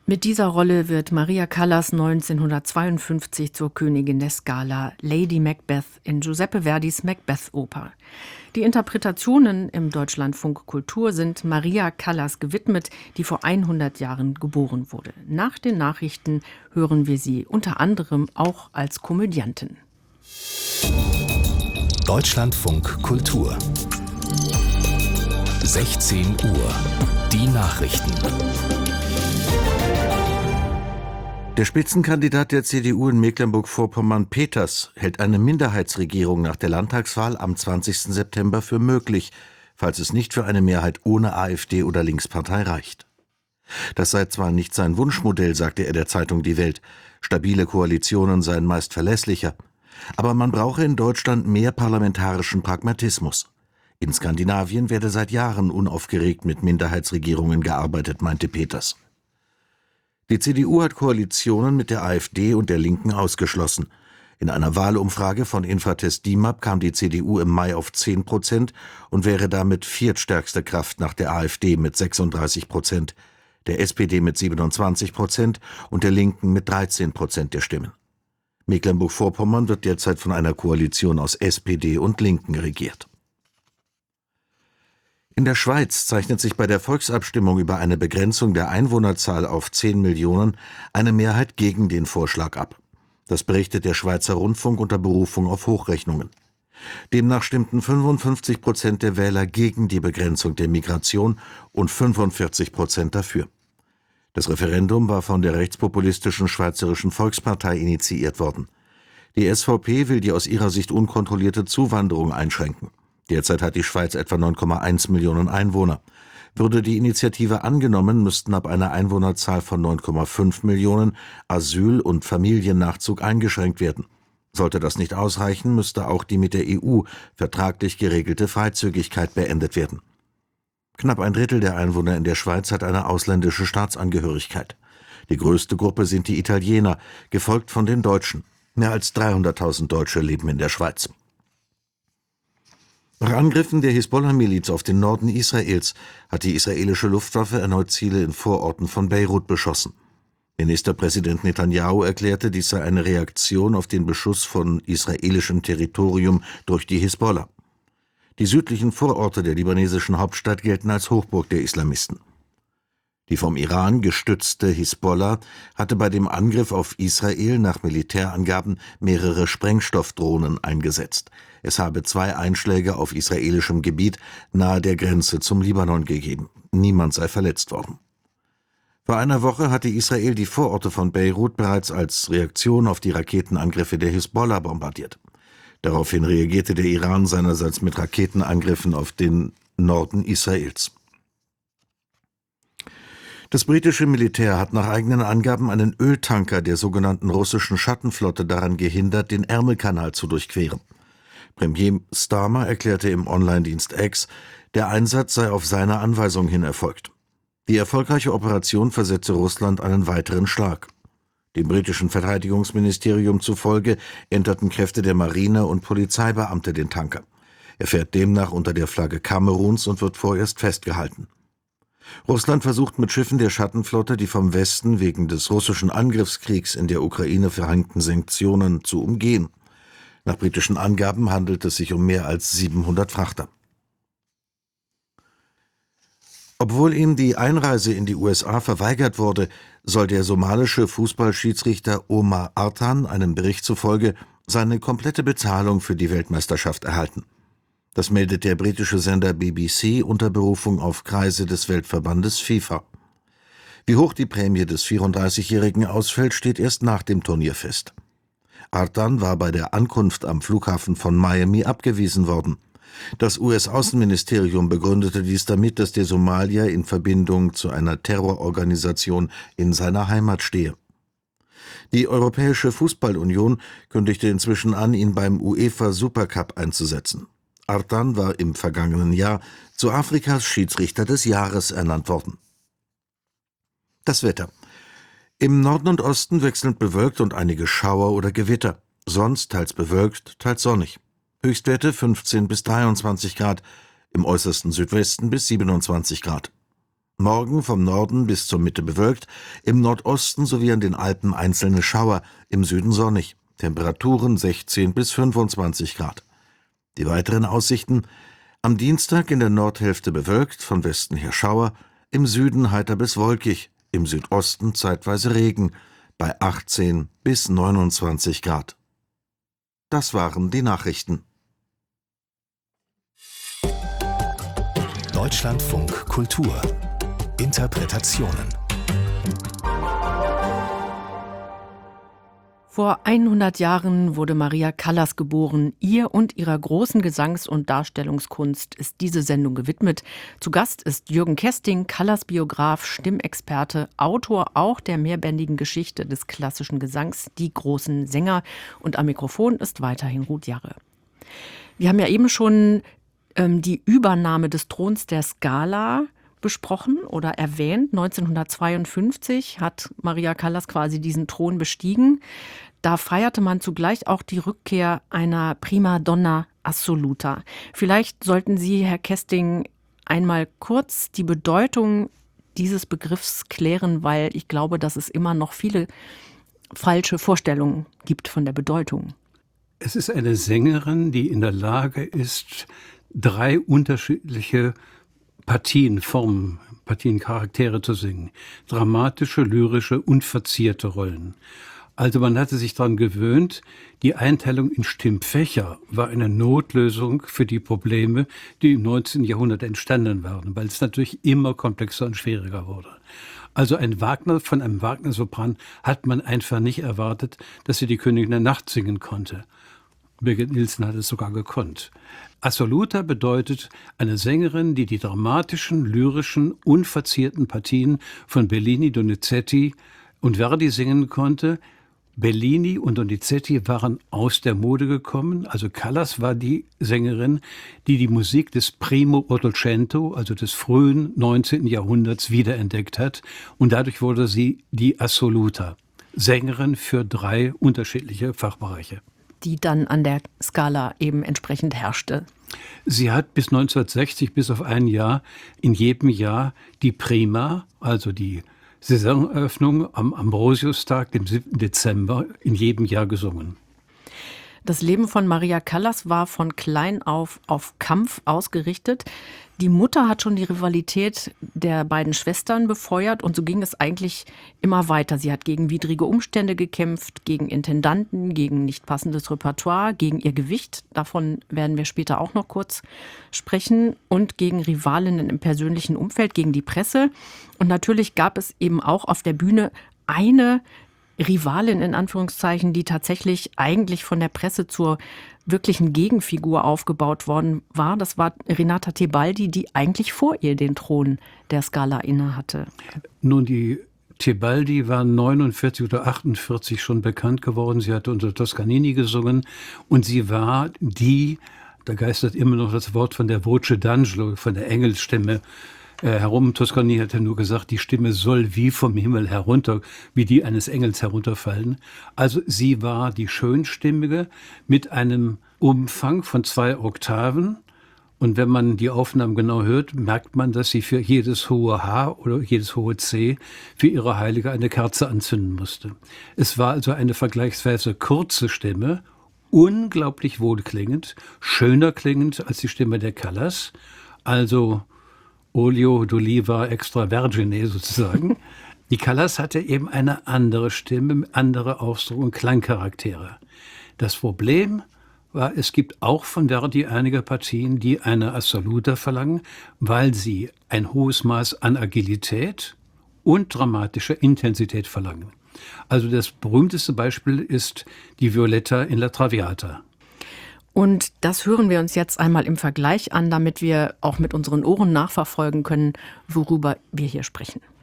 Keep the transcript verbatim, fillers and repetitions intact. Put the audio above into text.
Mit dieser Rolle wird Maria Callas neunzehnhundertzweiundfünfzig zur Königin der Scala, Lady Macbeth in Giuseppe Verdis Macbeth-Oper. Die Interpretationen im Deutschlandfunk Kultur sind Maria Callas gewidmet, die vor hundert Jahren geboren wurde. Nach den Nachrichten hören wir sie unter anderem auch als Komödiantin. Deutschlandfunk Kultur. sechzehn Uhr. Die Nachrichten. Der Spitzenkandidat der C D U in Mecklenburg-Vorpommern, Peters, hält eine Minderheitsregierung nach der Landtagswahl am zwanzigsten September für möglich, falls es nicht für eine Mehrheit ohne AfD oder Linkspartei reicht. Das sei zwar nicht sein Wunschmodell, sagte er der Zeitung Die Welt, stabile Koalitionen seien meist verlässlicher, aber man brauche in Deutschland mehr parlamentarischen Pragmatismus. In Skandinavien werde seit Jahren unaufgeregt mit Minderheitsregierungen gearbeitet, meinte Peters. Die C D U hat Koalitionen mit der AfD und der Linken ausgeschlossen. In einer Wahlumfrage von Infratest DIMAP kam die C D U im Mai auf zehn Prozent und wäre damit viertstärkste Kraft nach der AfD mit sechsunddreißig Prozent, der S P D mit siebenundzwanzig Prozent und der Linken mit dreizehn Prozent der Stimmen. Mecklenburg-Vorpommern wird derzeit von einer Koalition aus S P D und Linken regiert. In der Schweiz zeichnet sich bei der Volksabstimmung über eine Begrenzung der Einwohnerzahl auf zehn Millionen eine Mehrheit gegen den Vorschlag ab. Das berichtet der Schweizer Rundfunk unter Berufung auf Hochrechnungen. Demnach stimmten fünfundfünfzig Prozent der Wähler gegen die Begrenzung der Migration und fünfundvierzig Prozent dafür. Das Referendum war von der rechtspopulistischen Schweizerischen Volkspartei initiiert worden. Die S V P will die aus ihrer Sicht unkontrollierte Zuwanderung einschränken. Derzeit hat die Schweiz etwa neun Komma eins Millionen Einwohner. Würde die Initiative angenommen, müssten ab einer Einwohnerzahl von neun Komma fünf Millionen Asyl- und Familiennachzug eingeschränkt werden. Sollte das nicht ausreichen, müsste auch die mit der E U vertraglich geregelte Freizügigkeit beendet werden. Knapp ein Drittel der Einwohner in der Schweiz hat eine ausländische Staatsangehörigkeit. Die größte Gruppe sind die Italiener, gefolgt von den Deutschen. Mehr als dreihunderttausend Deutsche leben in der Schweiz. Nach Angriffen der Hisbollah-Miliz auf den Norden Israels hat die israelische Luftwaffe erneut Ziele in Vororten von Beirut beschossen. Ministerpräsident Netanyahu erklärte, dies sei eine Reaktion auf den Beschuss von israelischem Territorium durch die Hisbollah. Die südlichen Vororte der libanesischen Hauptstadt gelten als Hochburg der Islamisten. Die vom Iran gestützte Hisbollah hatte bei dem Angriff auf Israel nach Militärangaben mehrere Sprengstoffdrohnen eingesetzt. Es habe zwei Einschläge auf israelischem Gebiet nahe der Grenze zum Libanon gegeben. Niemand sei verletzt worden. Vor einer Woche hatte Israel die Vororte von Beirut bereits als Reaktion auf die Raketenangriffe der Hisbollah bombardiert. Daraufhin reagierte der Iran seinerseits mit Raketenangriffen auf den Norden Israels. Das britische Militär hat nach eigenen Angaben einen Öltanker der sogenannten russischen Schattenflotte daran gehindert, den Ärmelkanal zu durchqueren. Premier Starmer erklärte im Online-Dienst X, der Einsatz sei auf seine Anweisung hin erfolgt. Die erfolgreiche Operation versetzte Russland einen weiteren Schlag. Dem britischen Verteidigungsministerium zufolge enterten Kräfte der Marine und Polizeibeamte den Tanker. Er fährt demnach unter der Flagge Kameruns und wird vorerst festgehalten. Russland versucht mit Schiffen der Schattenflotte, die vom Westen wegen des russischen Angriffskriegs in der Ukraine verhängten Sanktionen zu umgehen. Nach britischen Angaben handelt es sich um mehr als siebenhundert Frachter. Obwohl ihm die Einreise in die U S A verweigert wurde, soll der somalische Fußballschiedsrichter Omar Artan einem Bericht zufolge seine komplette Bezahlung für die Weltmeisterschaft erhalten. Das meldet der britische Sender B B C unter Berufung auf Kreise des Weltverbandes FIFA. Wie hoch die Prämie des vierunddreißigjährigen ausfällt, steht erst nach dem Turnier fest. Artan war bei der Ankunft am Flughafen von Miami abgewiesen worden. Das U S-Außenministerium begründete dies damit, dass der Somalier in Verbindung zu einer Terrororganisation in seiner Heimat stehe. Die Europäische Fußballunion kündigte inzwischen an, ihn beim UEFA Supercup einzusetzen. Artan war im vergangenen Jahr zu Afrikas Schiedsrichter des Jahres ernannt worden. Das Wetter. Im Norden und Osten wechselnd bewölkt und einige Schauer oder Gewitter. Sonst teils bewölkt, teils sonnig. Höchstwerte fünfzehn bis dreiundzwanzig Grad, im äußersten Südwesten bis siebenundzwanzig Grad. Morgen vom Norden bis zur Mitte bewölkt, im Nordosten sowie an den Alpen einzelne Schauer, im Süden sonnig. Temperaturen sechzehn bis fünfundzwanzig Grad. Die weiteren Aussichten: am Dienstag in der Nordhälfte bewölkt, von Westen her Schauer, im Süden heiter bis wolkig, im Südosten zeitweise Regen, bei achtzehn bis neunundzwanzig Grad. Das waren die Nachrichten. Deutschlandfunk Kultur. Interpretationen. Vor hundert Jahren wurde Maria Callas geboren. Ihr und ihrer großen Gesangs- und Darstellungskunst ist diese Sendung gewidmet. Zu Gast ist Jürgen Kesting, Callas Biograf, Stimmexperte, Autor auch der mehrbändigen Geschichte des klassischen Gesangs, Die großen Sänger. Und am Mikrofon ist weiterhin Ruth Jarre. Wir haben ja eben schon ähm, die Übernahme des Throns der Scala besprochen oder erwähnt. neunzehnhundertzweiundfünfzig hat Maria Callas quasi diesen Thron bestiegen. Da feierte man zugleich auch die Rückkehr einer Prima Donna Assoluta. Vielleicht sollten Sie, Herr Kesting, einmal kurz die Bedeutung dieses Begriffs klären, weil ich glaube, dass es immer noch viele falsche Vorstellungen gibt von der Bedeutung. Es ist eine Sängerin, die in der Lage ist, drei unterschiedliche Partien, Formen, Partien, Charaktere zu singen. Dramatische, lyrische und verzierte Rollen. Also man hatte sich daran gewöhnt, die Einteilung in Stimmfächer war eine Notlösung für die Probleme, die im neunzehnten Jahrhundert entstanden waren, weil es natürlich immer komplexer und schwieriger wurde. Also ein Wagner, von einem Wagner-Sopran hat man einfach nicht erwartet, dass sie die Königin der Nacht singen konnte. Birgit Nilsson hat es sogar gekonnt. Assoluta bedeutet eine Sängerin, die die dramatischen, lyrischen, unverzierten Partien von Bellini, Donizetti und Verdi singen konnte. Bellini und Donizetti waren aus der Mode gekommen. Also Callas war die Sängerin, die die Musik des Primo Ottocento, also des frühen neunzehnten Jahrhunderts, wiederentdeckt hat. Und dadurch wurde sie die Assoluta, Sängerin für drei unterschiedliche Fachbereiche, Die dann an der Scala eben entsprechend herrschte. Sie hat bis neunzehnhundertsechzig, bis auf ein Jahr, in jedem Jahr die Prima, also die Saisoneröffnung am Ambrosiustag, dem siebten Dezember, in jedem Jahr gesungen. Das Leben von Maria Callas war von klein auf auf Kampf ausgerichtet. Die Mutter hat schon die Rivalität der beiden Schwestern befeuert und so ging es eigentlich immer weiter. Sie hat gegen widrige Umstände gekämpft, gegen Intendanten, gegen nicht passendes Repertoire, gegen ihr Gewicht, davon werden wir später auch noch kurz sprechen, und gegen Rivalinnen im persönlichen Umfeld, gegen die Presse. Und natürlich gab es eben auch auf der Bühne eine Rivalin in Anführungszeichen, die tatsächlich eigentlich von der Presse zur wirklichen Gegenfigur aufgebaut worden war. Das war Renata Tebaldi, die eigentlich vor ihr den Thron der Scala innehatte. Nun, die Tebaldi war neunundvierzig oder achtundvierzig schon bekannt geworden. Sie hatte unter Toscanini gesungen und sie war die, da geistert immer noch das Wort von der Voce d'Angelo, von der Engelsstimme Äh, herum. Toscanini hatte nur gesagt, die Stimme soll wie vom Himmel herunter, wie die eines Engels herunterfallen. Also sie war die Schönstimmige mit einem Umfang von zwei Oktaven. Und wenn man die Aufnahmen genau hört, merkt man, dass sie für jedes hohe H oder jedes hohe C für ihre Heilige eine Kerze anzünden musste. Es war also eine vergleichsweise kurze Stimme, unglaublich wohlklingend, schöner klingend als die Stimme der Callas. Also Olio d'Oliva extra vergine sozusagen. Die Callas hatte eben eine andere Stimme, andere Ausdruck und Klangcharaktere. Das Problem war, es gibt auch von Verdi einige Partien, die eine Assoluta verlangen, weil sie ein hohes Maß an Agilität und dramatischer Intensität verlangen. Also das berühmteste Beispiel ist die Violetta in La Traviata. Und das hören wir uns jetzt einmal im Vergleich an, damit wir auch mit unseren Ohren nachverfolgen können, worüber wir hier sprechen.